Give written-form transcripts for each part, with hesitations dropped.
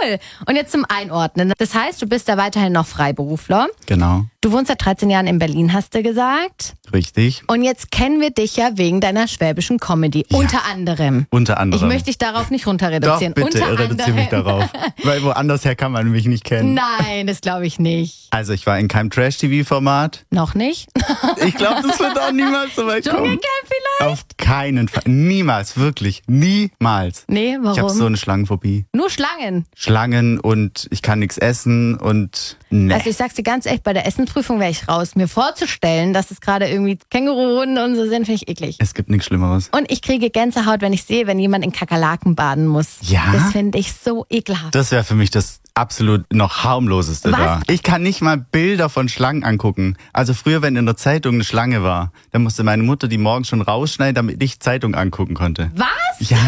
cool. Und jetzt zum Einordnen. Das heißt, du bist da weiterhin noch Freiberufler. Genau. Du wohnst seit 13 Jahren in Berlin, hast du gesagt. Richtig. Und jetzt kennen wir dich ja wegen deiner schwäbischen Comedy. Ja. Unter anderem. Unter anderem. Ich möchte dich darauf nicht runter reduzieren. Doch, bitte reduziere mich darauf. Weil woanders her kann man mich nicht kennen. Nein, das glaube ich nicht. Also ich war in keinem Trash-TV-Format. Noch nicht? Ich glaube, das wird auch niemals so weit kommen. Dschungelcamp vielleicht? Auf keinen Fall. Niemals, wirklich. Niemals. Nee, warum? Ich habe so eine Schlangenphobie. Nur Schlangen? Schlangen und ich kann nichts essen und ne. Also ich sag's dir ganz echt, bei der Essensprüfung wäre ich raus. Mir vorzustellen, dass es gerade irgendwie Känguruhunde und so sind, finde ich eklig. Es gibt nichts Schlimmeres. Und ich kriege Gänsehaut, wenn ich sehe, wenn jemand in Kakerlaken baden muss. Ja? Das finde ich so ekelhaft. Das wäre für mich das absolut noch harmloseste da. Ich kann nicht mal Bilder von Schlangen angucken. Also früher, wenn in der Zeitung eine Schlange war, dann musste meine Mutter die morgens schon rausschneiden, damit ich Zeitung angucken konnte. Was? Ja.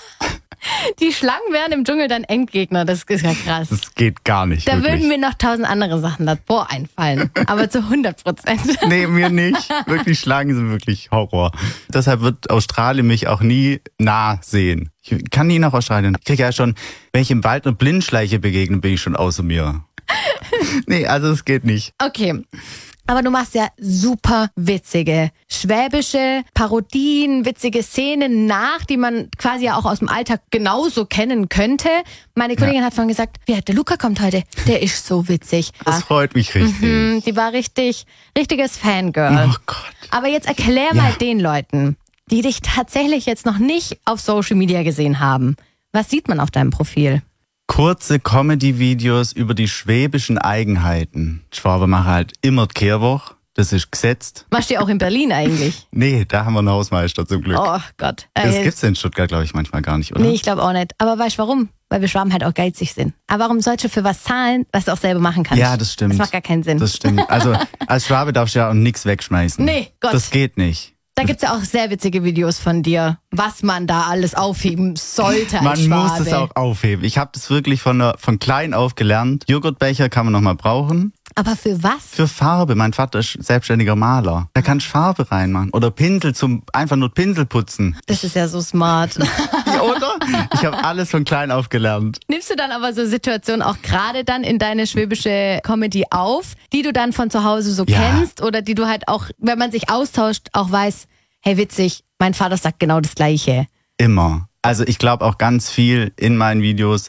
Die Schlangen wären im Dschungel dann Endgegner, das ist ja krass. Das geht gar nicht. Da wirklich. würden mir noch 1000 andere Sachen davor einfallen, aber zu 100%. Nee, mir nicht. Wirklich, Schlangen sind wirklich Horror. Deshalb wird Australien mich auch nie nah sehen. Ich kann nie nach Australien. Ich kriege ja schon, wenn ich im Wald eine Blindschleiche begegne, bin ich schon außer mir. Nee, also es geht nicht. Okay. Aber du machst ja super witzige, schwäbische Parodien, witzige Szenen nach, die man quasi ja auch aus dem Alltag genauso kennen könnte. Meine Kollegin hat vorhin gesagt, der Luca kommt heute, der ist so witzig. Das freut mich richtig. Die war richtiges Fangirl. Oh Gott. Aber jetzt erklär mal den Leuten, die dich tatsächlich jetzt noch nicht auf Social Media gesehen haben. Was sieht man auf deinem Profil? Kurze Comedy-Videos über die schwäbischen Eigenheiten. Schwaber machen halt immer die Kehrwoche. Das ist gesetzt. Machst du auch in Berlin eigentlich? Nee, da haben wir einen Hausmeister zum Glück. Oh Gott. Das gibt's in Stuttgart, glaube ich, manchmal gar nicht, oder? Nee, ich glaube auch nicht. Aber weißt du warum? Weil wir Schwaben halt auch geizig sind. Aber warum sollst du für was zahlen, was du auch selber machen kannst? Ja, das stimmt. Das macht gar keinen Sinn. Das stimmt. Also als Schwabe darfst du ja auch nichts wegschmeißen. Nee, Gott. Das geht nicht. Da gibt's ja auch sehr witzige Videos von dir, was man da alles aufheben sollte als Man Schwabe. muss es auch aufheben. Ich habe das wirklich von klein auf gelernt. Joghurtbecher kann man noch mal brauchen. Aber für was? Für Farbe. Mein Vater ist selbstständiger Maler. Da kannst du Farbe reinmachen. Oder Pinsel einfach nur Pinsel putzen. Das ist ja so smart. Ja, oder? Ich habe alles von klein auf gelernt. Nimmst du dann aber so Situationen auch gerade dann in deine schwäbische Comedy auf, die du dann von zu Hause so kennst oder die du halt auch, wenn man sich austauscht, auch weiß, hey witzig, mein Vater sagt genau das Gleiche. Immer. Also ich glaube auch ganz viel in meinen Videos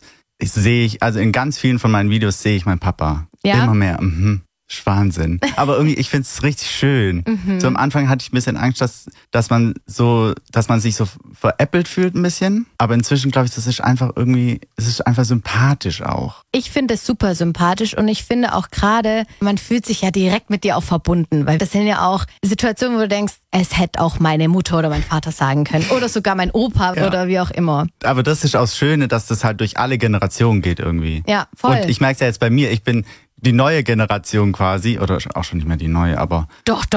in ganz vielen von meinen Videos sehe ich meinen Papa. Ja? Immer mehr. Ist Wahnsinn. Aber irgendwie, ich finde es richtig schön. So am Anfang hatte ich ein bisschen Angst, dass man sich so veräppelt fühlt ein bisschen. Aber inzwischen glaube ich, es ist einfach sympathisch auch. Ich finde es super sympathisch und ich finde auch gerade, man fühlt sich ja direkt mit dir auch verbunden, weil das sind ja auch Situationen, wo du denkst, es hätte auch meine Mutter oder mein Vater sagen können oder sogar mein Opa oder wie auch immer. Aber das ist auch das Schöne, dass das halt durch alle Generationen geht irgendwie. Ja, voll. Und ich merke es ja jetzt bei mir, ich bin die neue Generation quasi, oder auch schon nicht mehr die neue, aber... Doch.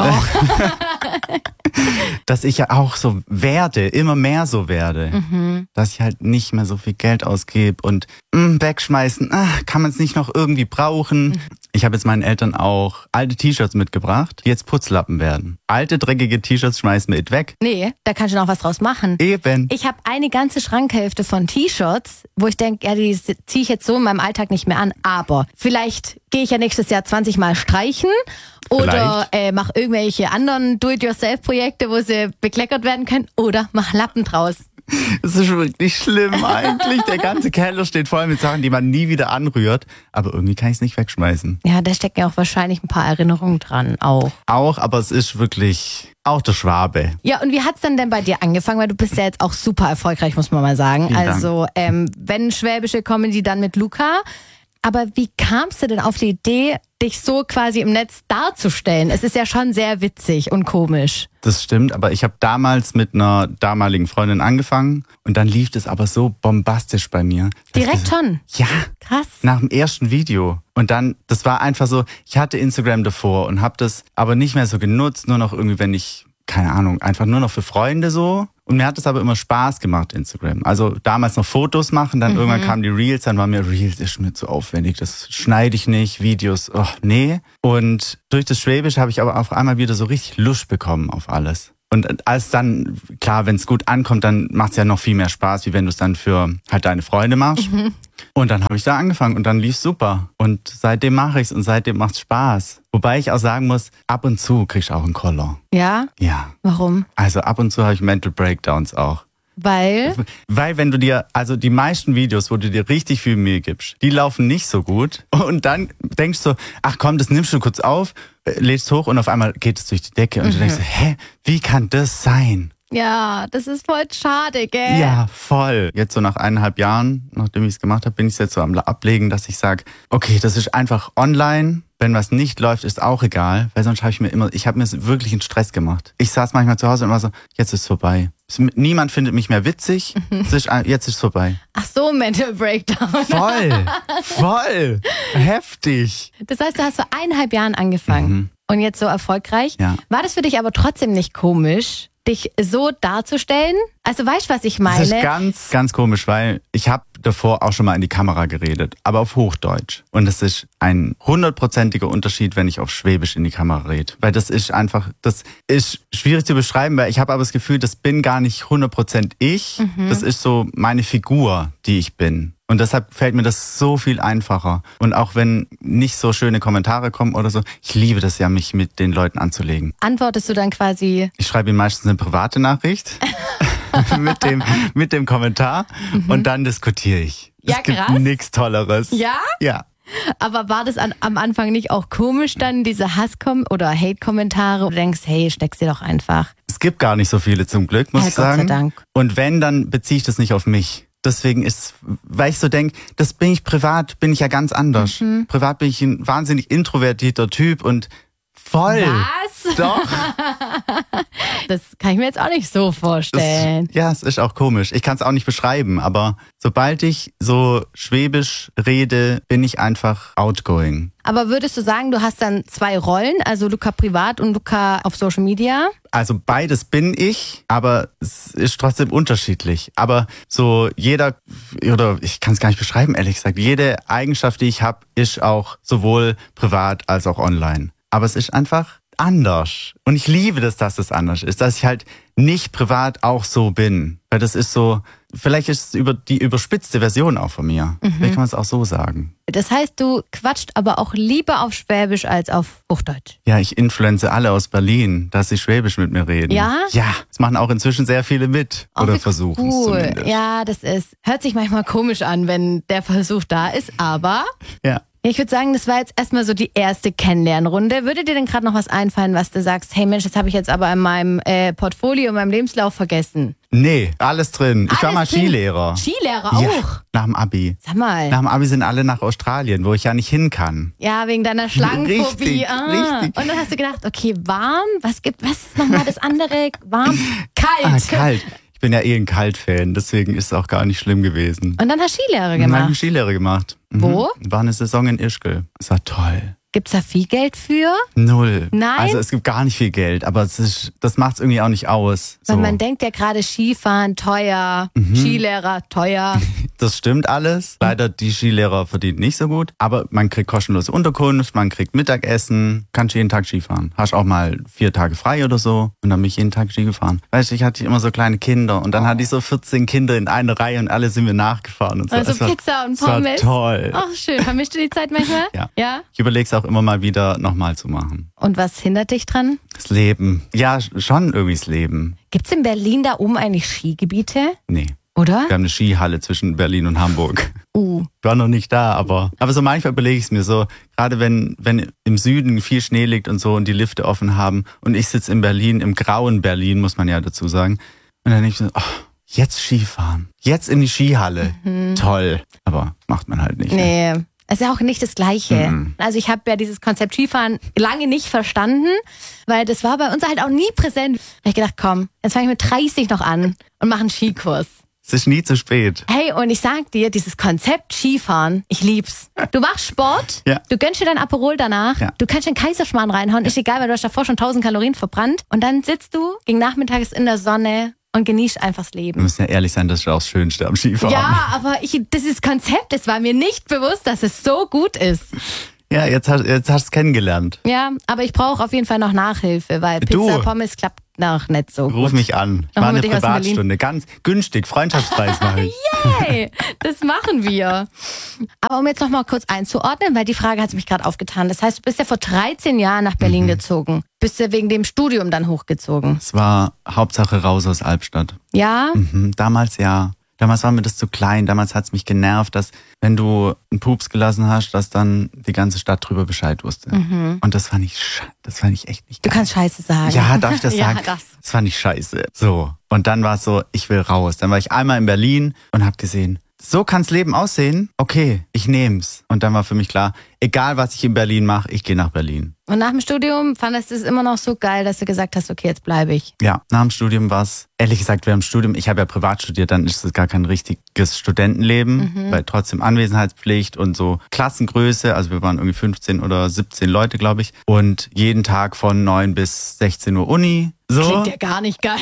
Dass ich ja auch so werde, immer mehr so werde. Dass ich halt nicht mehr so viel Geld ausgebe und wegschmeißen, kann man es nicht noch irgendwie brauchen. Ich habe jetzt meinen Eltern auch alte T-Shirts mitgebracht, die jetzt Putzlappen werden. Alte, dreckige T-Shirts schmeißen wir nicht weg. Nee, da kannst du noch was draus machen. Eben. Ich habe eine ganze Schrankhälfte von T-Shirts, wo ich denke, ja, die ziehe ich jetzt so in meinem Alltag nicht mehr an. Aber vielleicht gehe ich ja nächstes Jahr 20 Mal streichen oder mache irgendwelche anderen Do-it-yourself-Projekte, wo sie bekleckert werden können oder mach Lappen draus. Das ist wirklich schlimm eigentlich. Der ganze Keller steht voll mit Sachen, die man nie wieder anrührt. Aber irgendwie kann ich es nicht wegschmeißen. Ja, da stecken ja auch wahrscheinlich ein paar Erinnerungen dran auch. Auch, aber es ist wirklich auch der Schwabe. Ja, und wie hat's dann denn bei dir angefangen? Weil du bist ja jetzt auch super erfolgreich, muss man mal sagen. Vielen Dank. Also, wenn schwäbische Comedy, dann mit Luca. Aber wie kamst du denn auf die Idee, dich so quasi im Netz darzustellen? Es ist ja schon sehr witzig und komisch. Das stimmt, aber ich habe damals mit einer damaligen Freundin angefangen und dann lief das aber so bombastisch bei mir. Direkt schon? Ja. Krass. Nach dem ersten Video. Und dann, das war einfach so, ich hatte Instagram davor und habe das aber nicht mehr so genutzt, nur noch irgendwie, wenn ich, keine Ahnung, einfach nur noch für Freunde so. Und mir hat es aber immer Spaß gemacht, Instagram. Also damals noch Fotos machen, dann irgendwann kamen die Reels, dann war mir, Reels ist mir zu aufwendig, das schneide ich nicht, Videos, nee. Und durch das Schwäbisch habe ich aber auf einmal wieder so richtig Lust bekommen auf alles. Und als dann, klar, wenn es gut ankommt, dann macht es ja noch viel mehr Spaß, wie wenn du es dann für halt deine Freunde machst. Und dann habe ich da angefangen und dann lief's super. Und seitdem mache ich's und seitdem macht's Spaß. Wobei ich auch sagen muss, ab und zu kriegst du auch einen Koller. Ja? Ja. Warum? Also ab und zu habe ich Mental Breakdowns auch. Weil wenn du dir, also die meisten Videos, wo du dir richtig viel Mühe gibst, die laufen nicht so gut. Und dann denkst du, ach komm, das nimmst du kurz auf, lädst hoch und auf einmal geht es durch die Decke. Und du denkst, wie kann das sein? ja, das ist voll schade, gell? Ja, voll. Jetzt so nach 1,5 Jahren, nachdem ich es gemacht habe, bin ich jetzt so am Ablegen, dass ich sage, okay, das ist einfach online. Wenn was nicht läuft, ist auch egal, weil sonst habe ich habe mir wirklich einen Stress gemacht. Ich saß manchmal zu Hause und war so, jetzt ist vorbei. Niemand findet mich mehr witzig, jetzt ist vorbei. Ach so, Mental Breakdown. Voll, heftig. Das heißt, du hast vor 1,5 Jahren angefangen und jetzt so erfolgreich. Ja. War das für dich aber trotzdem nicht komisch, dich so darzustellen? Also weißt du, was ich meine? Das ist ganz, ganz komisch, weil ich habe davor auch schon mal in die Kamera geredet, aber auf Hochdeutsch. Und das ist ein 100%iger Unterschied, wenn ich auf Schwäbisch in die Kamera rede. Weil das ist schwierig zu beschreiben, weil ich habe aber das Gefühl, das bin gar nicht 100% ich. Das ist so meine Figur, die ich bin. Und deshalb fällt mir das so viel einfacher. Und auch wenn nicht so schöne Kommentare kommen oder so, ich liebe das ja, mich mit den Leuten anzulegen. Antwortest du dann quasi? Ich schreibe ihnen meistens eine private Nachricht mit dem Kommentar und dann diskutiere ich. Ja, es gibt krass. nichts Tolleres. Ja? Ja. Aber war das am Anfang nicht auch komisch dann, diese oder Hate-Kommentare? Du denkst, hey, steck's dir doch einfach. Es gibt gar nicht so viele zum Glück, muss ich sagen. Gott sei Dank. Und wenn, dann beziehe ich das nicht auf mich. Deswegen weil ich so denke, das bin ich privat, bin ich ja ganz anders. Privat bin ich ein wahnsinnig introvertierter Typ und voll. Was? Doch. Das kann ich mir jetzt auch nicht so vorstellen. Es ist auch komisch. Ich kann es auch nicht beschreiben, aber sobald ich so schwäbisch rede, bin ich einfach outgoing. Aber würdest du sagen, du hast dann 2 Rollen, also Luca privat und Luca auf Social Media? Also beides bin ich, aber es ist trotzdem unterschiedlich. Aber so ich kann es gar nicht beschreiben, ehrlich gesagt, jede Eigenschaft, die ich habe, ist auch sowohl privat als auch online. Aber es ist einfach anders. Und ich liebe das, dass es anders ist, dass ich halt nicht privat auch so bin. Weil das ist so, vielleicht ist es die überspitzte Version auch von mir. Vielleicht kann man es auch so sagen. Das heißt, du quatscht aber auch lieber auf Schwäbisch als auf Hochdeutsch. Ja, ich influenze alle aus Berlin, dass sie Schwäbisch mit mir reden. Ja? Ja, das machen auch inzwischen sehr viele mit. Oder versuchen es zumindest. Ja, hört sich manchmal komisch an, wenn der Versuch da ist, aber... Ja. Ich würde sagen, das war jetzt erstmal so die erste Kennenlernrunde. Würde dir denn gerade noch was einfallen, was du sagst, hey Mensch, das habe ich jetzt aber in meinem Portfolio, in meinem Lebenslauf vergessen? Nee, alles drin. Ich war mal Skilehrer. Skilehrer auch? Ja, nach dem Abi. Sag mal. Nach dem Abi sind alle nach Australien, wo ich ja nicht hin kann. Ja, wegen deiner Schlangenphobie. Richtig. Und dann hast du gedacht, okay, warm, was ist nochmal das andere? Warm, kalt. Kalt. Ich bin ja ein Kalt-Fan, deswegen ist es auch gar nicht schlimm gewesen. Und dann hast du Skilehrer Ich habe gemacht? eine Skilehre gemacht. Wo? War eine Saison in Ischgl. Es war toll. Gibt's da viel Geld für? 0. Nein? Also es gibt gar nicht viel Geld, aber das macht es irgendwie auch nicht aus. Weil man denkt ja gerade Skifahren teuer, Skilehrer teuer. Das stimmt alles. Leider, die Skilehrer verdienen nicht so gut. Aber man kriegt kostenlose Unterkunft, man kriegt Mittagessen, kannst jeden Tag Skifahren. Hast auch mal 4 Tage frei oder so und dann bin ich jeden Tag Ski gefahren. Weißt du, ich hatte immer so kleine Kinder und dann hatte ich so 14 Kinder in einer Reihe und alle sind wir nachgefahren. Und so. Also Pizza und Pommes. Das war toll. Ach schön. Vermisst du die Zeit manchmal? Ja. Ich überlege es auch immer mal wieder nochmal zu machen. Und was hindert dich dran? Das Leben. Ja, schon irgendwie das Leben. Gibt's in Berlin da oben eigentlich Skigebiete? Nee. Oder? Wir haben eine Skihalle zwischen Berlin und Hamburg. Ich war noch nicht da, aber so manchmal überlege ich es mir so, gerade wenn im Süden viel Schnee liegt und so und die Lifte offen haben und ich sitze in Berlin, im grauen Berlin, muss man ja dazu sagen. Und dann denke ich so, jetzt Skifahren, jetzt in die Skihalle. Toll. Aber macht man halt nicht. Nee. Es ist ja auch nicht das Gleiche. Also ich habe ja dieses Konzept Skifahren lange nicht verstanden, weil das war bei uns halt auch nie präsent. Da habe ich gedacht, komm, jetzt fange ich mit 30 noch an und mache einen Skikurs. Es ist nie zu spät. Hey, und ich sag dir, dieses Konzept Skifahren, ich lieb's. Du machst Sport, du gönnst dir dein Aperol danach, du kannst den Kaiserschmarrn reinhauen, ist egal, weil du hast davor schon 1000 Kalorien verbrannt. Und dann sitzt du gegen Nachmittags in der Sonne und genießt einfach das Leben. Wir müssen ja ehrlich sein, das ist auch das Schönste am Skifahren. Ja, aber dieses Konzept, es war mir nicht bewusst, dass es so gut ist. Ja, jetzt hast du es kennengelernt. Ja, aber ich brauche auf jeden Fall noch Nachhilfe, weil Pizza, Pommes klappt noch nicht so gut. Ruf mich an. War eine Privatstunde. Ganz günstig. Freundschaftspreis mache ich. Yay, das machen wir. Aber um jetzt noch mal kurz einzuordnen, weil die Frage hat mich gerade aufgetan. Das heißt, du bist ja vor 13 Jahren nach Berlin gezogen. Bist ja wegen dem Studium dann hochgezogen. Es war Hauptsache raus aus Albstadt. Ja? Damals ja. Damals war mir das zu klein. Damals hat es mich genervt, dass wenn du einen Pups gelassen hast, dass dann die ganze Stadt drüber Bescheid wusste. Und das fand ich echt nicht geil. Du kannst Scheiße sagen. Ja, darf ich das sagen? Ja, das fand ich scheiße. So. Und dann war es so, ich will raus. Dann war ich einmal in Berlin und habe gesehen, so kann's Leben aussehen. Okay, ich nehm's. Und dann war für mich klar, egal was ich in Berlin mache, ich gehe nach Berlin. Und nach dem Studium fandest du es immer noch so geil, dass du gesagt hast, okay, jetzt bleibe ich. Ja, nach dem Studium war es, ehrlich gesagt, während dem Studium, ich habe ja privat studiert, dann ist es gar kein richtiges Studentenleben, weil trotzdem Anwesenheitspflicht und so Klassengröße, also wir waren irgendwie 15 oder 17 Leute, glaube ich, und jeden Tag von 9 bis 16 Uhr Uni. So. Klingt ja gar nicht geil.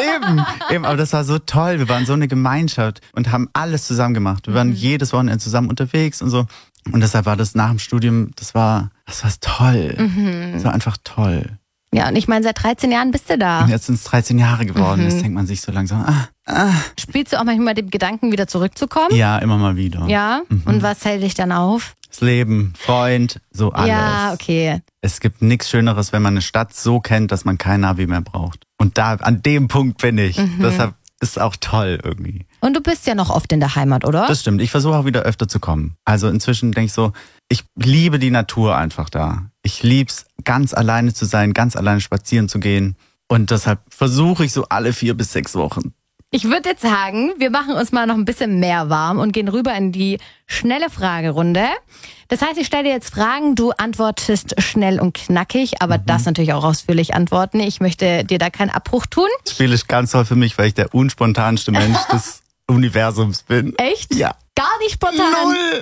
Eben, aber das war so toll. Wir waren so eine Gemeinschaft und haben alles zusammen gemacht. Wir waren jedes Wochenende zusammen unterwegs und so. Und deshalb war das nach dem Studium, das war toll. Das war einfach toll. Ja, und ich meine, seit 13 Jahren bist du da. Und jetzt sind es 13 Jahre geworden. Jetzt denkt man sich so langsam, Spielst du auch manchmal mit dem Gedanken, wieder zurückzukommen? Ja, immer mal wieder. Ja? Und was hält dich dann auf? Das Leben, Freund, so alles. Ja, okay. Es gibt nichts Schöneres, wenn man eine Stadt so kennt, dass man kein Navi mehr braucht. Und da, an dem Punkt bin ich. Deshalb ist es auch toll irgendwie. Und du bist ja noch oft in der Heimat, oder? Das stimmt. Ich versuche auch wieder öfter zu kommen. Also inzwischen denke ich so, ich liebe die Natur einfach da. Ich lieb's, ganz alleine zu sein, ganz alleine spazieren zu gehen. Und deshalb versuche ich so alle 4 bis 6 Wochen. Ich würde jetzt sagen, wir machen uns mal noch ein bisschen mehr warm und gehen rüber in die schnelle Fragerunde. Das heißt, ich stelle dir jetzt Fragen, du antwortest schnell und knackig, aber das natürlich auch ausführlich antworten. Ich möchte dir da keinen Abbruch tun. Das Spiel ist ganz toll für mich, weil ich der unspontanste Mensch des Universums bin. Echt? Ja. Gar nicht spontan?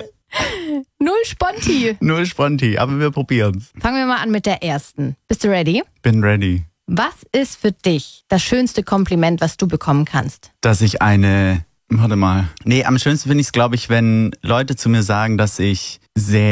Null Sponti. Null Sponti, aber wir probieren's. Fangen wir mal an mit der ersten. Bist du ready? Bin ready. Was ist für dich das schönste Kompliment, was du bekommen kannst? Dass ich am schönsten finde ich es, glaube ich, wenn Leute zu mir sagen, dass ich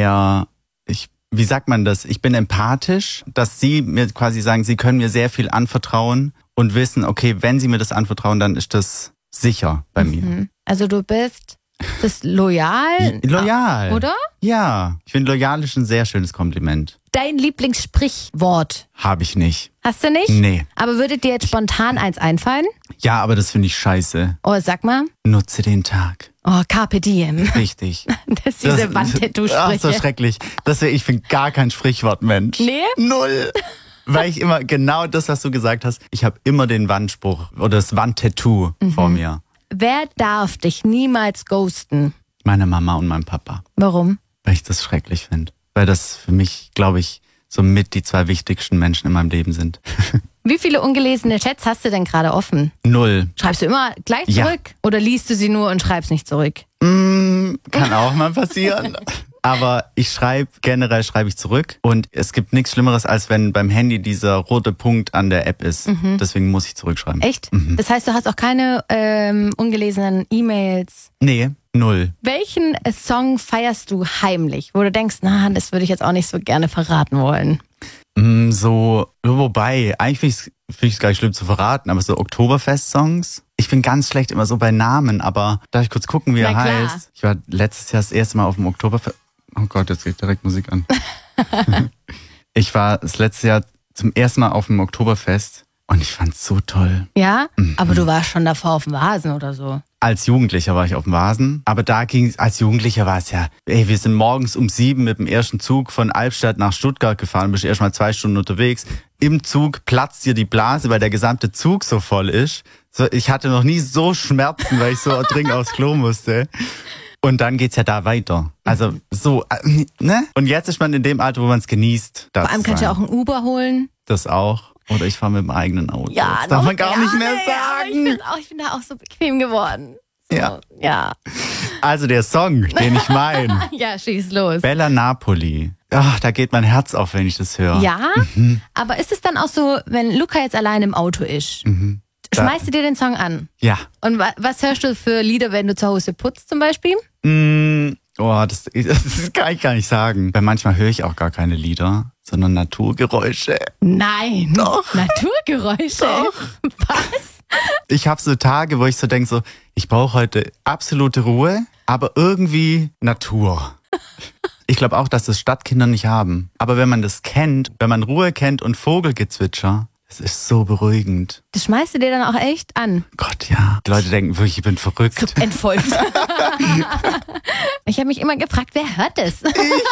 wie sagt man das? Ich bin empathisch, dass sie mir quasi sagen, sie können mir sehr viel anvertrauen und wissen, okay, wenn sie mir das anvertrauen, dann ist das sicher bei mir. Also du bist loyal? Loyal. Oder? Ja, ich finde loyal ist ein sehr schönes Kompliment. Dein Lieblingssprichwort? Habe ich nicht. Hast du nicht? Nee. Aber würde dir jetzt spontan eins einfallen? Ja, aber das finde ich scheiße. Oh, sag mal. Nutze den Tag. Oh, Carpe Diem. Richtig. Das ist diese Wandtattoo-Sprüche. Ach, so schrecklich. Ich bin gar kein Sprichwortmensch. Nee? Null. Weil ich immer, genau das, was du gesagt hast, ich habe immer den Wandspruch oder das Wandtattoo vor mir. Wer darf dich niemals ghosten? Meine Mama und mein Papa. Warum? Weil ich das schrecklich finde. Weil das für mich, glaube ich, somit die 2 wichtigsten Menschen in meinem Leben sind. Wie viele ungelesene Chats hast du denn gerade offen? 0. Schreibst du immer gleich zurück? Ja. Oder liest du sie nur und schreibst nicht zurück? Kann auch mal passieren. Aber generell schreibe ich zurück. Und es gibt nichts Schlimmeres, als wenn beim Handy dieser rote Punkt an der App ist. Deswegen muss ich zurückschreiben. Echt? Das heißt, du hast auch keine ungelesenen E-Mails? Nee, 0. Welchen Song feierst du heimlich, wo du denkst, das würde ich jetzt auch nicht so gerne verraten wollen? Wobei, eigentlich finde ich es gar nicht schlimm zu verraten, aber so Oktoberfest-Songs. Ich bin ganz schlecht immer so bei Namen, aber darf ich kurz gucken, wie er heißt? Ich war letztes Jahr das erste Mal auf dem Oktoberfest. Oh Gott, jetzt geht direkt Musik an. Ich war das letzte Jahr zum ersten Mal auf dem Oktoberfest und ich fand's so toll. Ja? Aber du warst schon davor auf dem Vasen oder so? Als Jugendlicher war ich auf dem Vasen, aber als Jugendlicher war es ja, wir sind morgens um 7 mit dem ersten Zug von Albstadt nach Stuttgart gefahren, bist erst mal 2 Stunden unterwegs. Im Zug platzt dir die Blase, weil der gesamte Zug so voll ist. Ich hatte noch nie so Schmerzen, weil ich so dringend aufs Klo musste. Und dann geht's ja da weiter. Also so, ne? Und jetzt ist man in dem Alter, wo man es genießt. Vor allem kannst du ja auch ein Uber holen. Das auch. Oder ich fahre mit dem eigenen Auto. Ja, das darf man gar nicht mehr sagen. Ich bin da auch so bequem geworden. So, ja. Also der Song, den ich meine. Ja, schieß los. Bella Napoli. Ach, da geht mein Herz auf, wenn ich das höre. Ja, aber ist es dann auch so, wenn Luca jetzt allein im Auto ist, schmeißt du dir den Song an? Ja. Und was hörst du für Lieder, wenn du zu Hause putzt zum Beispiel? Oh, das kann ich gar nicht sagen. Weil manchmal höre ich auch gar keine Lieder, sondern Naturgeräusche. Nein. Doch. Naturgeräusche? Doch. Was? Ich habe so Tage, wo ich so denke, so, ich brauche heute absolute Ruhe, aber irgendwie Natur. Ich glaube auch, dass das Stadtkinder nicht haben. Aber wenn man das kennt, wenn man Ruhe kennt und Vogelgezwitscher, das ist so beruhigend. Das schmeißt du dir dann auch echt an. Gott, ja. Die Leute denken wirklich, ich bin verrückt. So entfolgt. Ich habe mich immer gefragt, wer hört das?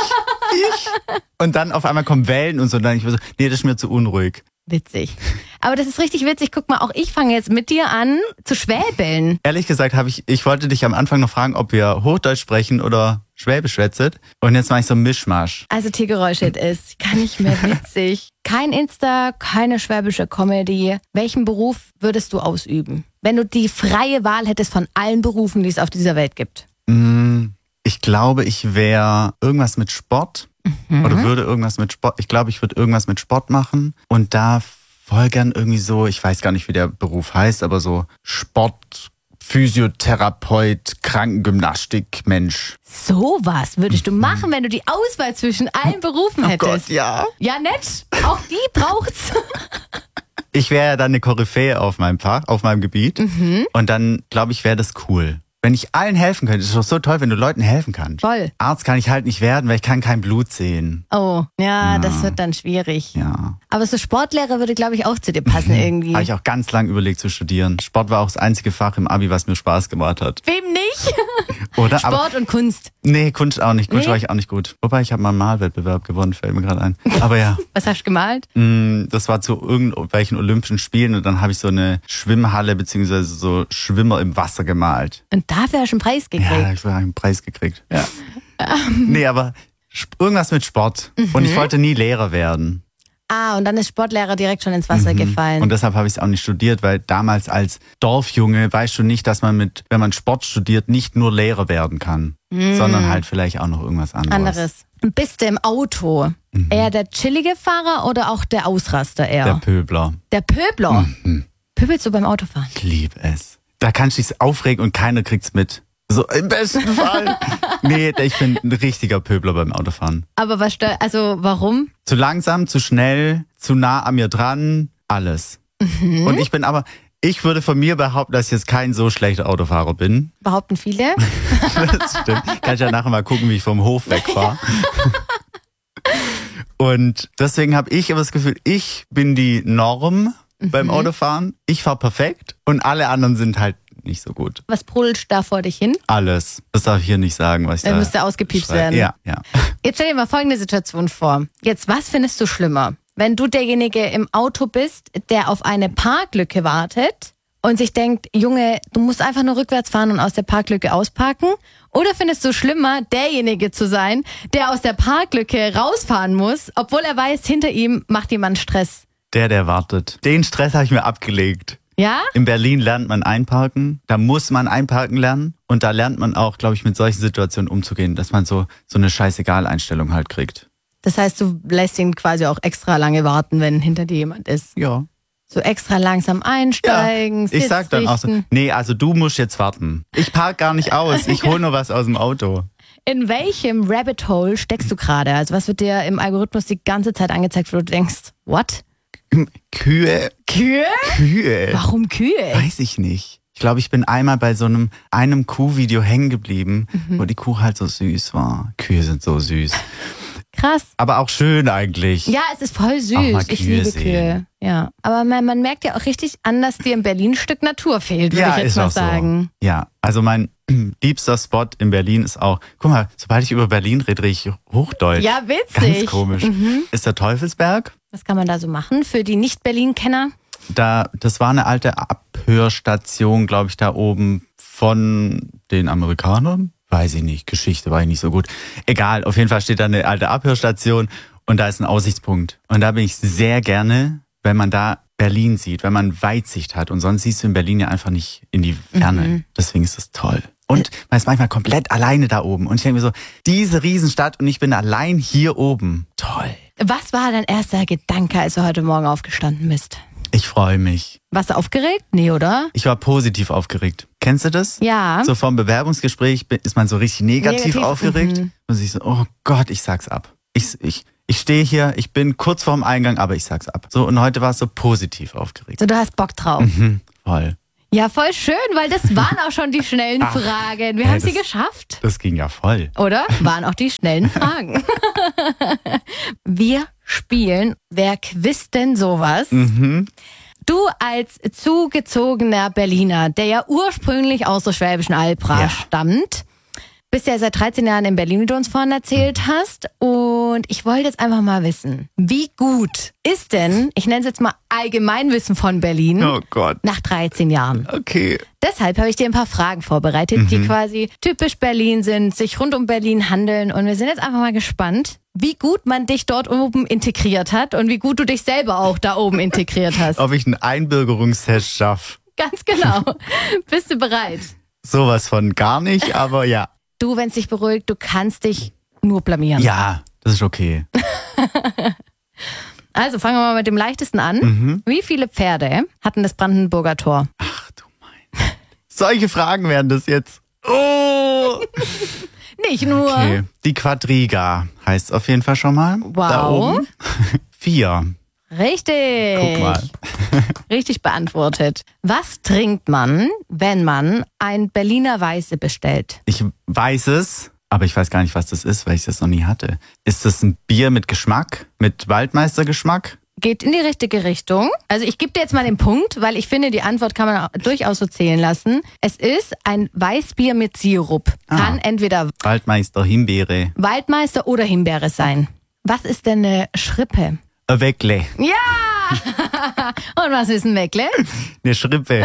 Ich. Und dann auf einmal kommen Wellen und so. Und dann ich so, nee, das ist mir zu unruhig. Witzig. Aber das ist richtig witzig. Guck mal, auch ich fange jetzt mit dir an zu schwäbeln. Ehrlich gesagt ich wollte dich am Anfang noch fragen, ob wir Hochdeutsch sprechen oder Schwäbisch schwätzet. Und jetzt mache ich so ein Mischmasch. Also Tiergeräusche ist gar nicht mehr witzig. Kein Insta, keine schwäbische Comedy. Welchen Beruf würdest du ausüben? Wenn du die freie Wahl hättest von allen Berufen, die es auf dieser Welt gibt. Ich glaube, ich wäre irgendwas mit Sport. Oder würde irgendwas mit Sport. Ich glaube, ich würde irgendwas mit Sport machen. Und da voll gern irgendwie so, ich weiß gar nicht, wie der Beruf heißt, aber so Sport, Physiotherapeut, Krankengymnastik, Mensch. Sowas würdest du machen, wenn du die Auswahl zwischen allen Berufen hättest. Oh Gott, ja. Ja, nett. Auch die braucht's. Ich wäre ja dann eine Koryphäe auf meinem Fach, auf meinem Gebiet. Und dann, glaube ich, wäre das cool. Wenn ich allen helfen könnte, ist doch so toll, wenn du Leuten helfen kannst. Voll. Arzt kann ich halt nicht werden, weil ich kann kein Blut sehen. Oh, ja, das wird dann schwierig. Ja. Aber so Sportlehrer würde, glaube ich, auch zu dir passen irgendwie. Habe ich auch ganz lang überlegt zu studieren. Sport war auch das einzige Fach im Abi, was mir Spaß gemacht hat. Wem nicht? Oder? Sport und Kunst. Nee, Kunst auch nicht. Kunst Nee? war ich auch nicht gut. Wobei, ich habe mal einen Malwettbewerb gewonnen, fällt mir gerade ein. Aber ja. Was hast du gemalt? Das war zu irgendwelchen Olympischen Spielen und dann habe ich so eine Schwimmhalle beziehungsweise so Schwimmer im Wasser gemalt. Und dafür hast du einen Preis gekriegt. Ja, ich habe einen Preis gekriegt. Ja. Nee, aber irgendwas mit Sport. Und ich wollte nie Lehrer werden. Ah, und dann ist Sportlehrer direkt schon ins Wasser gefallen. Und deshalb habe ich es auch nicht studiert, weil damals als Dorfjunge weißt du nicht, dass man wenn man Sport studiert, nicht nur Lehrer werden kann, sondern halt vielleicht auch noch irgendwas anderes. Bist du im Auto eher der chillige Fahrer oder auch der Ausraster eher? Der Pöbler. Der Pöbler? Pöbelst du beim Autofahren? Ich liebe es. Da kannst du dich aufregen und keiner kriegt's mit. So im besten Fall. Nee, ich bin ein richtiger Pöbler beim Autofahren. Aber warum? Zu langsam, zu schnell, zu nah an mir dran, alles. Und ich würde von mir behaupten, dass ich jetzt kein so schlechter Autofahrer bin. Behaupten viele. Das stimmt. Kann ich ja nachher mal gucken, wie ich vom Hof wegfahre. Und deswegen habe ich aber das Gefühl, ich bin die Norm beim Autofahren. Ich fahre perfekt und alle anderen sind halt nicht so gut. Was brudelt da vor dich hin? Alles. Das darf ich hier nicht sagen, was ich Dann müsste ausgepiepst werden. Ja. Jetzt stell dir mal folgende Situation vor. Jetzt, was findest du schlimmer? Wenn du derjenige im Auto bist, der auf eine Parklücke wartet und sich denkt, Junge, du musst einfach nur rückwärts fahren und aus der Parklücke ausparken? Oder findest du schlimmer, derjenige zu sein, der aus der Parklücke rausfahren muss, obwohl er weiß, hinter ihm macht jemand Stress? Der wartet. Den Stress habe ich mir abgelegt. Ja? In Berlin lernt man einparken. Da muss man einparken lernen. Und da lernt man auch, glaube ich, mit solchen Situationen umzugehen, dass man so eine Scheißegal-Einstellung halt kriegt. Das heißt, du lässt ihn quasi auch extra lange warten, wenn hinter dir jemand ist. Ja. So extra langsam einsteigen, Ich sag dann auch so, nee, also du musst jetzt warten. Ich park gar nicht aus, ich hole nur was aus dem Auto. In welchem Rabbit Hole steckst du gerade? Also was wird dir im Algorithmus die ganze Zeit angezeigt, wo du denkst, what? Kühe. Kühe? Kühe. Warum Kühe? Weiß ich nicht. Ich glaube, ich bin einmal bei so einem Kuhvideo hängen geblieben, wo die Kuh halt so süß war. Kühe sind so süß. Krass. Aber auch schön eigentlich. Ja, es ist voll süß. Auch mal Ich Kühe liebe sehen. Kühe. Ja. Aber man merkt ja auch richtig an, dass dir in Berlin ein Stück Natur fehlt, würde ich jetzt mal sagen. So. Ja, also mein liebster Spot in Berlin ist auch, guck mal, sobald ich über Berlin rede, rede ich Hochdeutsch. Ja, witzig. Ganz komisch. Ist der Teufelsberg. Was kann man da so machen für die Nicht-Berlin-Kenner? Das war eine alte Abhörstation, glaube ich, da oben von den Amerikanern. Weiß ich nicht, Geschichte war ich nicht so gut. Egal, auf jeden Fall steht da eine alte Abhörstation und da ist ein Aussichtspunkt. Und da bin ich sehr gerne, wenn man da Berlin sieht, wenn man Weitsicht hat. Und sonst siehst du in Berlin ja einfach nicht in die Ferne. Deswegen ist das toll. Und man ist manchmal komplett alleine da oben. Und ich denke mir so, diese Riesenstadt und ich bin allein hier oben. Toll. Was war dein erster Gedanke, als du heute Morgen aufgestanden bist? Ich freue mich. Warst du aufgeregt? Nee, oder? Ich war positiv aufgeregt. Kennst du das? Ja. So vom Bewerbungsgespräch ist man so richtig negativ aufgeregt. Und sich so, oh Gott, ich sag's ab. Ich stehe hier, ich bin kurz vorm Eingang, aber ich sag's ab. So, und heute war es so positiv aufgeregt. So, du hast Bock drauf. Voll. Ja, voll schön, weil das waren auch schon die schnellen Fragen. Wir haben sie geschafft. Das ging ja voll. Oder? Waren auch die schnellen Fragen. Wir spielen Wer quizt denn sowas? Du als zugezogener Berliner, der ja ursprünglich aus der Schwäbischen Albra stammt, bist ja seit 13 Jahren in Berlin, wie du uns vorhin erzählt hast. Und ich wollte jetzt einfach mal wissen, wie gut ist denn, ich nenne es jetzt mal Allgemeinwissen von Berlin, Oh Gott. nach 13 Jahren? Okay. Deshalb habe ich dir ein paar Fragen vorbereitet, die quasi typisch Berlin sind, sich rund um Berlin handeln. Und wir sind jetzt einfach mal gespannt, wie gut man dich dort oben integriert hat und wie gut du dich selber auch da oben integriert hast. Ob ich einen Einbürgerungstest schaffe? Ganz genau. Bist du bereit? Sowas von gar nicht, aber ja. Du, wenn es dich beruhigt, du kannst dich nur blamieren. Ja, das ist okay. Also fangen wir mal mit dem leichtesten an. Wie viele Pferde hatten das Brandenburger Tor? Ach du mein. Solche Fragen wären das jetzt. Oh! Nicht nur. Okay. Die Quadriga heißt auf jeden Fall schon mal. Wow. Da oben. 4. Richtig. Guck mal. Richtig beantwortet. Was trinkt man, wenn man ein Berliner Weiße bestellt? Ich weiß es, aber ich weiß gar nicht, was das ist, weil ich das noch nie hatte. Ist das ein Bier mit Geschmack? Mit Waldmeistergeschmack? Geht in die richtige Richtung. Also ich gebe dir jetzt mal den Punkt, weil ich finde, die Antwort kann man durchaus so zählen lassen. Es ist ein Weißbier mit Sirup. Kann entweder Waldmeister Himbeere. Waldmeister oder Himbeere sein. Was ist denn eine Schrippe? Ein Weckle. Ja! Und was ist ein Weckle? Eine Schrippe.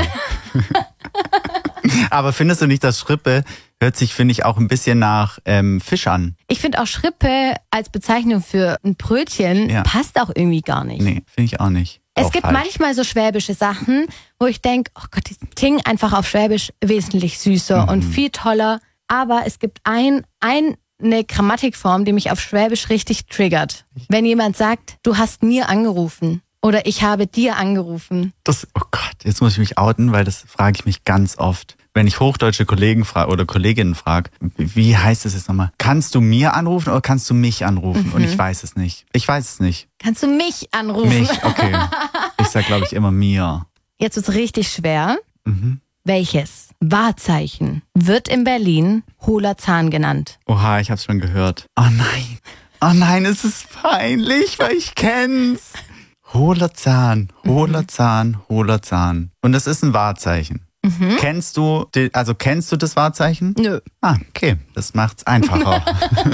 Aber findest du nicht, dass Schrippe hört sich, finde ich, auch ein bisschen nach Fisch an? Ich finde auch Schrippe als Bezeichnung für ein Brötchen passt auch irgendwie gar nicht. Nee, finde ich auch nicht. Es auch gibt falsch. manchmal so schwäbische Sachen, wo ich denke, oh Gott, die klingen einfach auf Schwäbisch wesentlich süßer und viel toller. Aber es gibt eine Grammatikform, die mich auf Schwäbisch richtig triggert. Wenn jemand sagt, du hast mir angerufen oder ich habe dir angerufen. Oh Gott, jetzt muss ich mich outen, weil das frage ich mich ganz oft. Wenn ich hochdeutsche Kollegen frage oder Kolleginnen frage, wie heißt es jetzt nochmal? Kannst du mir anrufen oder kannst du mich anrufen? Und ich weiß es nicht. Ich weiß es nicht. Kannst du mich anrufen? Mich, okay. Ich sag, glaube ich, immer mir. Jetzt wird's richtig schwer. Welches Wahrzeichen wird in Berlin hohler Zahn genannt? Oha, ich hab's schon gehört. Oh nein. Oh nein, es ist peinlich, weil ich kenn's. Hohler Zahn, hohler Zahn, hohler Zahn. Und das ist ein Wahrzeichen. Kennst du das Wahrzeichen? Nö. Ah, okay. Das macht's einfacher.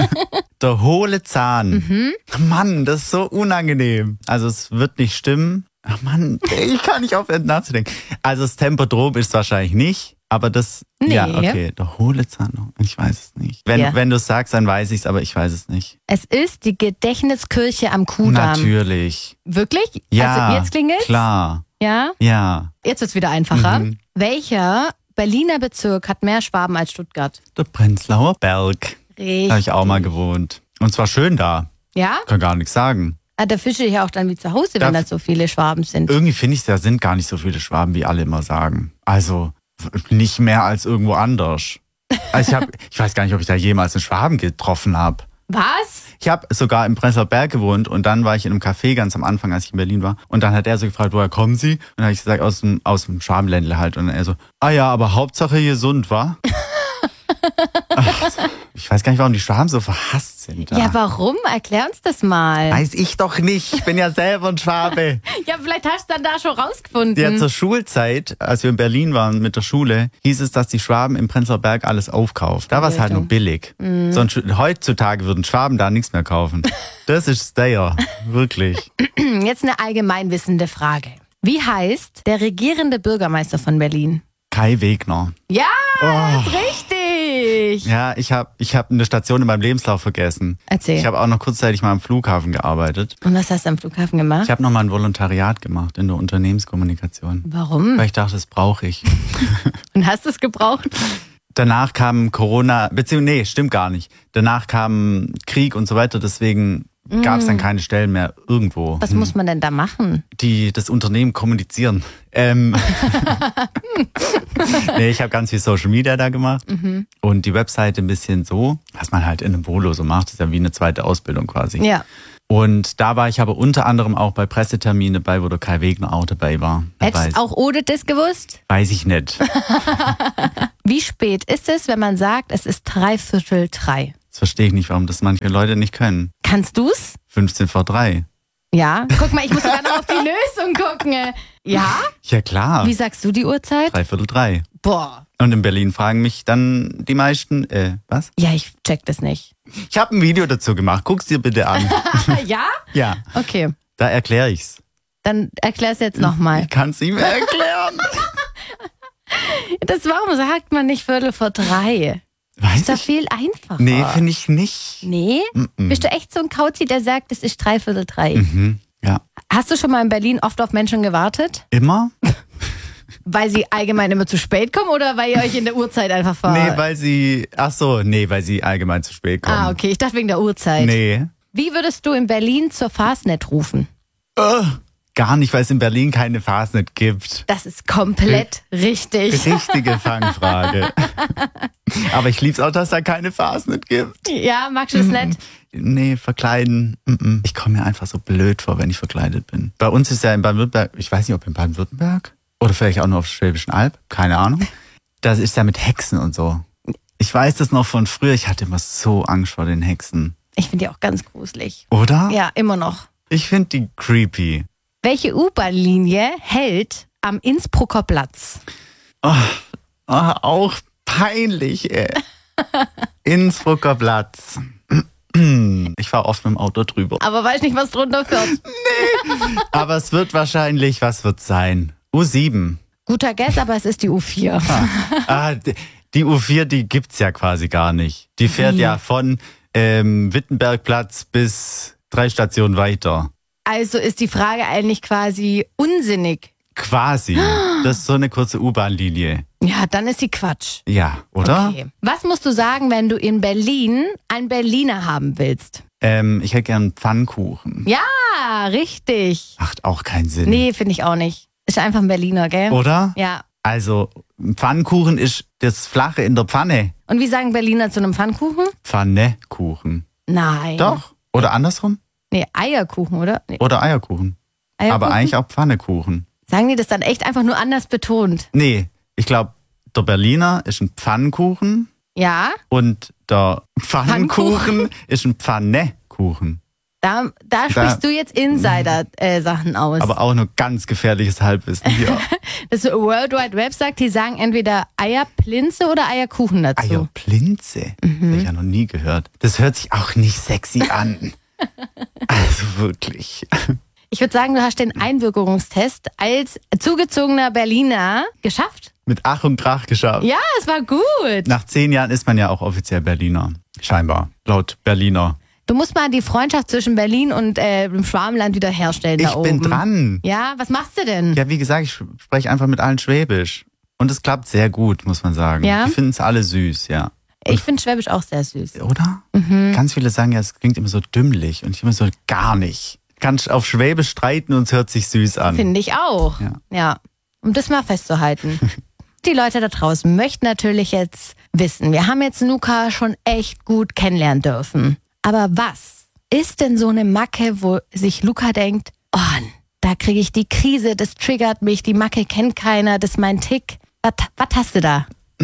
Der hohle Zahn. Mann, das ist so unangenehm. Also es wird nicht stimmen. Ach Mann, ich kann nicht aufhören nachzudenken. Also das Tempodrom ist wahrscheinlich nicht, aber das, ja, okay. Der hohle Zahn, ich weiß es nicht. Wenn du es sagst, dann weiß ich es, aber ich weiß es nicht. Es ist die Gedächtniskirche am Kudamm. Natürlich. Wirklich? Ja, also jetzt klingelt's? Klar. Ja? Ja. Jetzt wird's wieder einfacher. Welcher Berliner Bezirk hat mehr Schwaben als Stuttgart? Der Prenzlauer Berg. Richtig. Da habe ich auch mal gewohnt. Und zwar schön da. Ja? Kann gar nichts sagen. Da fische ich ja auch dann wie zu Hause, wenn da so viele Schwaben sind. Irgendwie finde ich, da sind gar nicht so viele Schwaben, wie alle immer sagen. Also nicht mehr als irgendwo anders. Also ich weiß gar nicht, ob ich da jemals einen Schwaben getroffen habe. Was? Ich habe sogar im Prenzlauer Berg gewohnt und dann war ich in einem Café ganz am Anfang, als ich in Berlin war. Und dann hat er so gefragt, woher kommen Sie? Und dann habe ich gesagt, aus dem Schwabenländle halt. Und er so, ah ja, aber Hauptsache gesund, wa? Ach, ich weiß gar nicht, warum die Schwaben so verhasst sind. Ja, warum? Erklär uns das mal. Weiß ich doch nicht. Ich bin ja selber ein Schwabe. Ja, vielleicht hast du dann da schon rausgefunden. Ja, zur Schulzeit, als wir in Berlin waren mit der Schule, hieß es, dass die Schwaben im Prenzlauer Berg alles aufkaufen. Da war es halt nur billig. Sonst heutzutage würden Schwaben da nichts mehr kaufen. Das ist der, wirklich. Jetzt eine allgemeinwissende Frage. Wie heißt der regierende Bürgermeister von Berlin? Kai Wegner. Ja, das ist richtig. Ja, ich hab eine Station in meinem Lebenslauf vergessen. Erzähl. Ich habe auch noch kurzzeitig mal am Flughafen gearbeitet. Und was hast du am Flughafen gemacht? Ich habe noch mal ein Volontariat gemacht in der Unternehmenskommunikation. Warum? Weil ich dachte, das brauche ich. Und hast du es gebraucht? Danach kam Corona, beziehungsweise, nee, stimmt gar nicht. Danach kam Krieg und so weiter, deswegen gab es dann keine Stellen mehr irgendwo. Was muss man denn da machen? Die das Unternehmen kommunizieren. Nee, ich habe ganz viel Social Media da gemacht und die Webseite ein bisschen so, was man halt in einem Volo so macht, ist ja wie eine zweite Ausbildung quasi. Ja. Und da war ich aber unter anderem auch bei Presseterminen dabei, wo der Kai Wegner auch dabei war. Hättest auch Ode das gewusst? Weiß ich nicht. Wie spät ist es, wenn man sagt, es ist 3:15? Das verstehe ich nicht, warum das manche Leute nicht können. Kannst du's? 15 vor 3. Ja. Guck mal, ich muss sogar noch auf die Lösung gucken. Ja? Ja, klar. Wie sagst du die Uhrzeit? 3:45. Boah. Und in Berlin fragen mich dann die meisten, was? Ja, ich check das nicht. Ich habe ein Video dazu gemacht. Guck's dir bitte an. Ja? Ja. Okay. Da erkläre ich's. Dann erklär's jetzt nochmal. Ich kann's nicht mehr erklären. Warum sagt man nicht 3:15? Weiß Ist doch ich? viel einfacher. Nee, finde ich nicht. Nee? Bist du echt so ein Kauzi, der sagt, es ist 3:15? Mhm. Ja. Hast du schon mal in Berlin oft auf Menschen gewartet? Immer? Weil sie allgemein immer zu spät kommen oder weil ihr euch in der Uhrzeit einfach Nee, weil sie allgemein zu spät kommen. Ah, okay. Ich dachte wegen der Uhrzeit. Nee. Wie würdest du in Berlin zur Fastnet rufen? Gar nicht, weil es in Berlin keine Fastnet gibt. Das ist komplett richtig. Richtige Fangfrage. Aber ich lieb's auch, dass da keine Fastnet gibt. Ja, magst du das nicht? Nee, verkleiden. Ich komme mir einfach so blöd vor, wenn ich verkleidet bin. Bei uns ist ja in Baden-Württemberg, ich weiß nicht, ob in Baden-Württemberg oder vielleicht auch nur auf der Schwäbischen Alb, keine Ahnung. Das ist ja mit Hexen und so. Ich weiß das noch von früher, ich hatte immer so Angst vor den Hexen. Ich finde die auch ganz gruselig. Oder? Ja, immer noch. Ich finde die creepy. Welche U-Bahn-Linie hält am Innsbrucker Platz? Auch peinlich, ey. Innsbrucker Platz. Ich fahre oft mit dem Auto drüber. Aber weiß nicht, was drunter fährt. Aber es wird wahrscheinlich, was wird sein? U7. Guter Guess, aber es ist die U4. Die U4, die gibt's ja quasi gar nicht. Die fährt ja von Wittenbergplatz bis 3 Stationen weiter. Also ist die Frage eigentlich quasi unsinnig. Quasi. Das ist so eine kurze U-Bahn-Linie. Ja, dann ist die Quatsch. Ja, oder? Okay. Was musst du sagen, wenn du in Berlin einen Berliner haben willst? Ich hätte gern Pfannkuchen. Ja, richtig. Macht auch keinen Sinn. Nee, finde ich auch nicht. Ist einfach ein Berliner, gell? Oder? Ja. Also, Pfannkuchen ist das Flache in der Pfanne. Und wie sagen Berliner zu einem Pfannkuchen? Pfannekuchen. Nein. Doch? Oder andersrum? Nee, Eierkuchen, oder? Nee. Oder Eierkuchen. Eierkuchen? Aber eigentlich auch Pfannekuchen. Sagen die das dann echt einfach nur anders betont? Nee, ich glaube, der Berliner ist ein Pfannkuchen Ja. und der Pfannkuchen ist ein Pfannekuchen. Da sprichst du jetzt Insider-Sachen aus. Aber auch nur ganz gefährliches Halbwissen hier. Das World Wide Web sagt, die sagen entweder Eierplinze oder Eierkuchen dazu. Eierplinze? Das habe ich ja noch nie gehört. Das hört sich auch nicht sexy an. Also wirklich. Ich würde sagen, du hast den Einbürgerungstest als zugezogener Berliner geschafft. Mit Ach und Krach geschafft. Ja, es war gut. Nach 10 Jahren ist man ja auch offiziell Berliner. Scheinbar. Laut Berliner. Du musst mal die Freundschaft zwischen Berlin und dem Schwabenland wieder herstellen da Ich oben. bin dran. Ja, was machst du denn? Ja, wie gesagt, ich spreche einfach mit allen Schwäbisch. Und es klappt sehr gut, muss man sagen. Ja? Die finden es alle süß, ja. Ich finde Schwäbisch auch sehr süß. Oder? Ganz viele sagen ja, es klingt immer so dümmlich. Und ich immer so, gar nicht. Kannst auf Schwäbisch streiten und es hört sich süß an. Finde ich auch. Ja. Um das mal festzuhalten. Die Leute da draußen möchten natürlich jetzt wissen, wir haben jetzt Luca schon echt gut kennenlernen dürfen. Aber was ist denn so eine Macke, wo sich Luca denkt, oh, da kriege ich die Krise, das triggert mich, die Macke kennt keiner, das ist mein Tick. Was hast du da? Da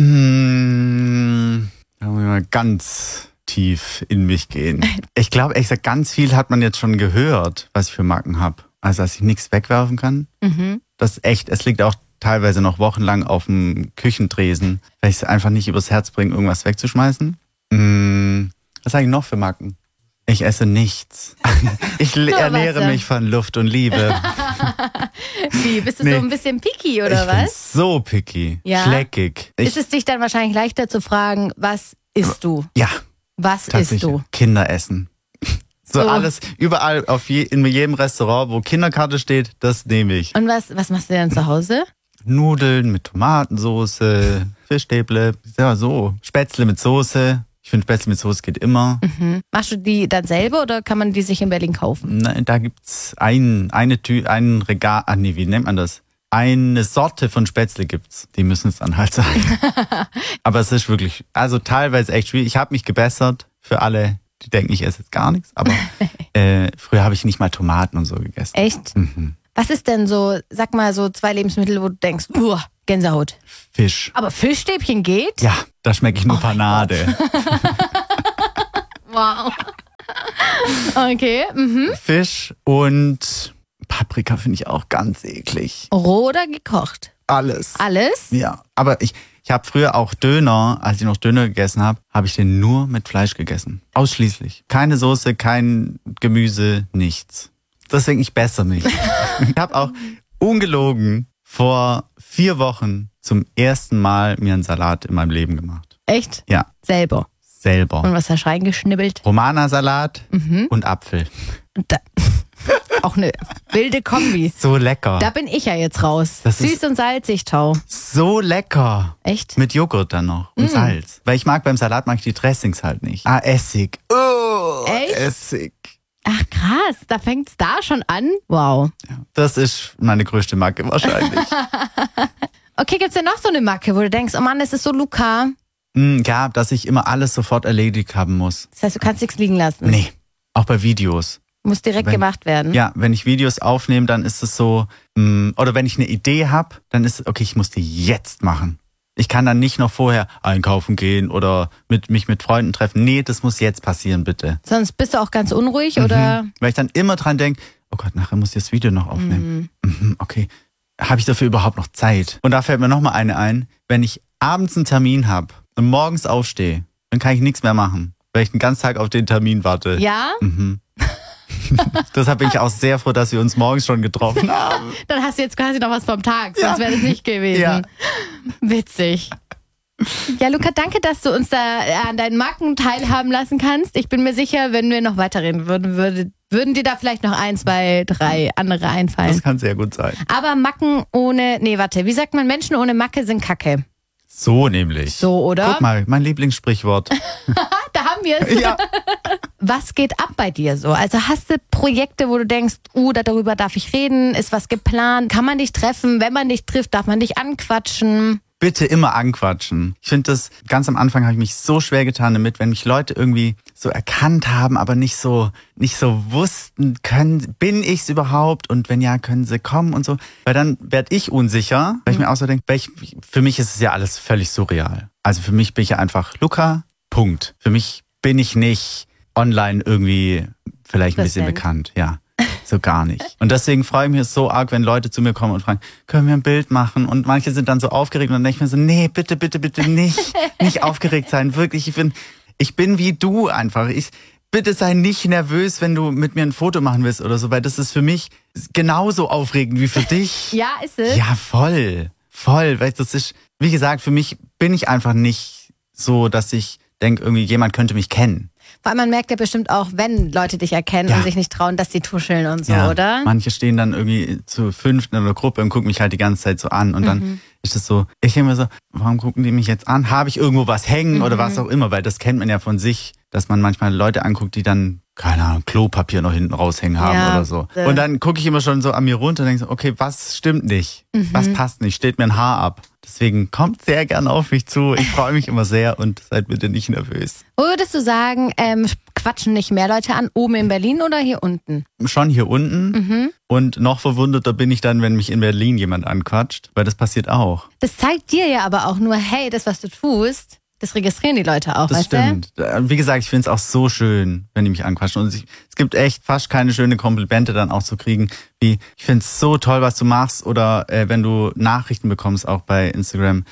muss ich mal ganz tief in mich gehen. Ich glaube, ehrlich gesagt, ganz viel hat man jetzt schon gehört, was ich für Macken habe. Also, dass ich nichts wegwerfen kann. Das ist echt, es liegt auch teilweise noch wochenlang auf dem Küchentresen, weil ich es einfach nicht übers Herz bringe, irgendwas wegzuschmeißen. Was sage ich noch für Macken? Ich esse nichts. Ich ernähre mich von Luft und Liebe. Wie, bist du so ein bisschen picky oder ich bin was? so picky, schleckig. Ist es dich dann wahrscheinlich leichter zu fragen, was isst du? Ja. Was isst du? Kinder essen. So alles, überall, in jedem Restaurant, wo Kinderkarte steht, das nehme ich. Und was machst du denn zu Hause? Nudeln mit Tomatensauce, Fischstäble, ja so, Spätzle mit Soße. Ich finde, Spätzle mit Soße geht immer. Mhm. Machst du die dann selber oder kann man die sich in Berlin kaufen? Nein, da gibt's ein Regal, wie nennt man das? Eine Sorte von Spätzle gibt's. Die müssen es dann halt sein. Aber es ist wirklich, also teilweise echt schwierig. Ich habe mich gebessert für alle, die denken, ich esse jetzt gar nichts. Aber früher habe ich nicht mal Tomaten und so gegessen. Echt? Mhm. Was ist denn so, sag mal so 2 Lebensmittel, wo du denkst, Gänsehaut. Fisch. Aber Fischstäbchen geht? Ja, da schmecke ich nur Panade. Wow. Okay. Mhm. Fisch und Paprika finde ich auch ganz eklig. Roh oder gekocht? Alles. Alles? Ja, aber ich habe früher auch Döner, als ich noch Döner gegessen habe, habe ich den nur mit Fleisch gegessen. Ausschließlich. Keine Soße, kein Gemüse, nichts. Deswegen, ich bessere mich. Ich habe auch ungelogen vor 4 Wochen zum ersten Mal mir einen Salat in meinem Leben gemacht. Echt? Ja. Selber. Und was hast du reingeschnibbelt? Romana-Salat und Apfel. Und auch eine wilde Kombi. So lecker. Da bin ich ja jetzt raus. Das Süß und salzig, Tau. So lecker. Echt? Mit Joghurt dann noch und Salz. Weil beim Salat mag ich die Dressings halt nicht. Essig. Oh, echt? Essig. Ach krass, da fängt's da schon an? Wow. Ja, das ist meine größte Macke wahrscheinlich. Okay, gibt's denn noch so eine Macke, wo du denkst, oh Mann, das ist so Luca? Ja, dass ich immer alles sofort erledigt haben muss. Das heißt, du kannst nichts liegen lassen? Nee, auch bei Videos. Muss direkt gemacht werden? Ja, wenn ich Videos aufnehme, dann ist es so, oder wenn ich eine Idee habe, dann ist es, okay, ich muss die jetzt machen. Ich kann dann nicht noch vorher einkaufen gehen oder mich mit Freunden treffen. Nee, das muss jetzt passieren, bitte. Sonst bist du auch ganz unruhig, oder? Weil ich dann immer dran denke, oh Gott, nachher muss ich das Video noch aufnehmen. Okay, habe ich dafür überhaupt noch Zeit? Und da fällt mir nochmal eine ein, wenn ich abends einen Termin habe und morgens aufstehe, dann kann ich nichts mehr machen, weil ich den ganzen Tag auf den Termin warte. Ja? Deshalb bin ich auch sehr froh, dass wir uns morgens schon getroffen haben. Dann hast du jetzt quasi noch was vom Tag, sonst wäre das nicht gewesen. Ja. Witzig. Ja, Luca, danke, dass du uns da an deinen Macken teilhaben lassen kannst. Ich bin mir sicher, wenn wir noch weiterreden würden dir da vielleicht noch 1, 2, 3 andere einfallen. Das kann sehr gut sein. Aber Macken ohne, wie sagt man, Menschen ohne Macke sind Kacke. So nämlich. So, oder? Guck mal, mein Lieblingssprichwort. Da haben wir es. Ja. Was geht ab bei dir so? Also hast du Projekte, wo du denkst, darüber darf ich reden, ist was geplant, kann man dich treffen? Wenn man dich trifft, darf man dich anquatschen? Bitte immer anquatschen. Ich finde das, ganz am Anfang habe ich mich so schwer getan damit, wenn mich Leute irgendwie so erkannt haben, aber nicht so wussten, bin ich's überhaupt? Und wenn ja, können sie kommen und so. Weil dann werde ich unsicher, weil ich mir auch so denke, für mich ist es ja alles völlig surreal. Also für mich bin ich ja einfach Luca, Punkt. Für mich bin ich nicht online irgendwie vielleicht ein bisschen bekannt, ja. So gar nicht. Und deswegen freue ich mich so arg, wenn Leute zu mir kommen und fragen, können wir ein Bild machen? Und manche sind dann so aufgeregt und dann denke ich mir so, nee, bitte, bitte, bitte nicht aufgeregt sein. Wirklich, ich bin wie du einfach. Bitte sei nicht nervös, wenn du mit mir ein Foto machen willst oder so, weil das ist für mich genauso aufregend wie für dich. Ja, ist es? Ja, voll. Weil das ist, wie gesagt, für mich bin ich einfach nicht so, dass ich denke, irgendwie jemand könnte mich kennen. Weil man merkt ja bestimmt auch, wenn Leute dich erkennen und sich nicht trauen, dass die tuscheln und so, ja, oder? Manche stehen dann irgendwie zu 5 in einer Gruppe und gucken mich halt die ganze Zeit so an. Und dann ist es so, ich denke mir so, warum gucken die mich jetzt an? Habe ich irgendwo was hängen oder was auch immer? Weil das kennt man ja von sich, dass man manchmal Leute anguckt, die dann, keine Ahnung, Klopapier noch hinten raushängen haben oder so. Und dann gucke ich immer schon so an mir runter und denke so, okay, was stimmt nicht? Was passt nicht? Steht mir ein Haar ab? Deswegen kommt sehr gerne auf mich zu. Ich freue mich immer sehr und seid bitte nicht nervös. Wo würdest du sagen, quatschen nicht mehr Leute an, oben in Berlin oder hier unten? Schon hier unten. Und noch verwunderter bin ich dann, wenn mich in Berlin jemand anquatscht, weil das passiert auch. Das zeigt dir ja aber auch nur, hey, das, was du tust, das registrieren die Leute auch, das weißt stimmt. du? Wie gesagt, ich finde es auch so schön, wenn die mich anquatschen. Und es gibt echt fast keine schöne Komplimente dann auch zu kriegen, wie, ich finde es so toll, was du machst. Oder wenn du Nachrichten bekommst, auch bei Instagram.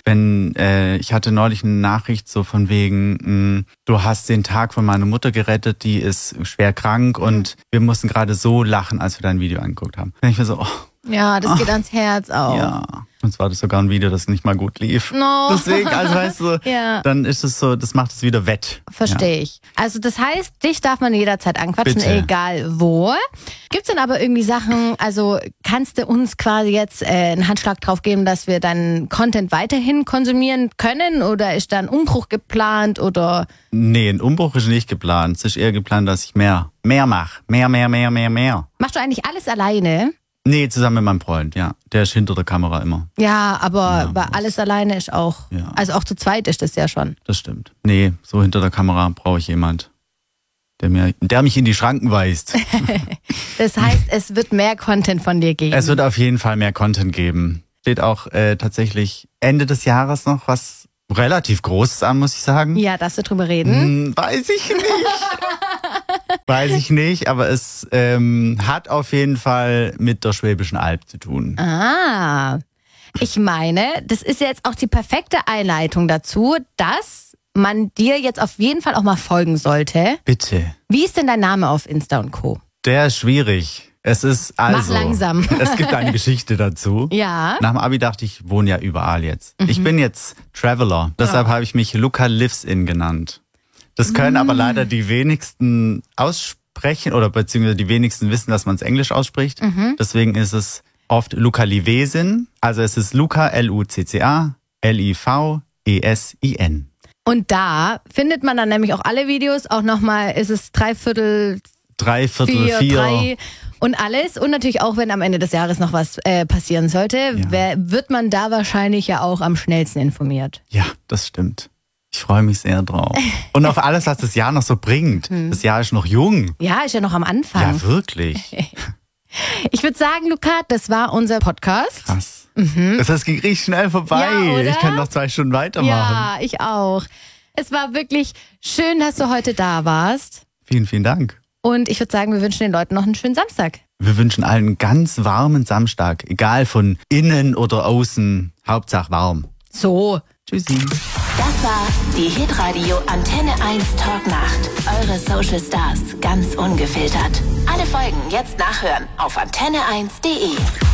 Ich hatte neulich eine Nachricht so von wegen, du hast den Tag von meiner Mutter gerettet, die ist schwer krank und wir mussten gerade so lachen, als wir dein Video angeguckt haben. Dann denke ich mir so, oh, Ja, das geht ans Herz auch. Ja. Und zwar das sogar ein Video, das nicht mal gut lief. No. Deswegen, also weißt du, dann ist es so, das macht es wieder wett. Verstehe ich. Also das heißt, dich darf man jederzeit anquatschen, Bitte. Egal wo. Gibt's denn aber irgendwie Sachen, also kannst du uns quasi jetzt einen Handschlag drauf geben, dass wir deinen Content weiterhin konsumieren können? Oder ist da ein Umbruch geplant oder? Nee, ein Umbruch ist nicht geplant. Es ist eher geplant, dass ich mehr mache. Mehr. Machst du eigentlich alles alleine? Nee, zusammen mit meinem Freund, ja. Der ist hinter der Kamera immer. Ja, aber alles alleine ist auch, Ja. also auch zu zweit ist das ja schon. Das stimmt. Nee, so hinter der Kamera brauche ich jemand, der mich in die Schranken weist. Das heißt, es wird mehr Content von dir geben. Es wird auf jeden Fall mehr Content geben. Steht auch tatsächlich Ende des Jahres noch was relativ Großes an, muss ich sagen. Ja, darfst du drüber reden? Weiß ich nicht. Weiß ich nicht, aber es hat auf jeden Fall mit der Schwäbischen Alb zu tun. Ah, ich meine, das ist jetzt auch die perfekte Einleitung dazu, dass man dir jetzt auf jeden Fall auch mal folgen sollte. Bitte. Wie ist denn dein Name auf Insta und Co.? Der ist schwierig. Es ist also. Mach langsam. Es gibt eine Geschichte dazu. Ja. Nach dem Abi dachte ich wohne ja überall jetzt. Ich bin jetzt Traveler. Deshalb habe ich mich Luca Lives In genannt. Das können aber leider die wenigsten aussprechen oder beziehungsweise die wenigsten wissen, dass man es Englisch ausspricht. Deswegen ist es oft Luca Livesin. Also es ist Luca, Lucca, Livesin. Und da findet man dann nämlich auch alle Videos. Auch nochmal ist es 3/4, 3 und alles. Und natürlich auch, wenn am Ende des Jahres noch was passieren sollte, wird man da wahrscheinlich ja auch am schnellsten informiert. Ja, das stimmt. Ich freue mich sehr drauf. Und auf alles, was das Jahr noch so bringt. Das Jahr ist noch jung. Ja, ist ja noch am Anfang. Ja, wirklich. Ich würde sagen, Luca, das war unser Podcast. Krass. Das ging richtig schnell vorbei. Ja, oder? Ich kann noch 2 Stunden weitermachen. Ja, ich auch. Es war wirklich schön, dass du heute da warst. Vielen, vielen Dank. Und ich würde sagen, wir wünschen den Leuten noch einen schönen Samstag. Wir wünschen allen einen ganz warmen Samstag. Egal von innen oder außen. Hauptsache warm. So. Tschüssi. Das war die Hitradio Antenne 1 Talknacht. Eure Social Stars ganz ungefiltert. Alle Folgen jetzt nachhören auf antenne1.de.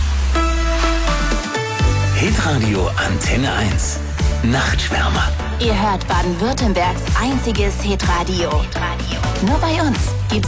Hitradio Antenne 1. Nachtschwärmer. Ihr hört Baden-Württembergs einziges Hitradio. Nur bei uns gibt's